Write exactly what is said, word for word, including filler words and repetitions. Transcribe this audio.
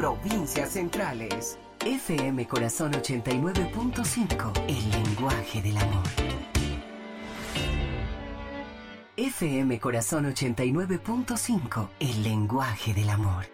provincias centrales. F M Corazón ochenta y nueve punto cinco, el lenguaje del amor. F M Corazón ochenta y nueve punto cinco, el lenguaje del amor.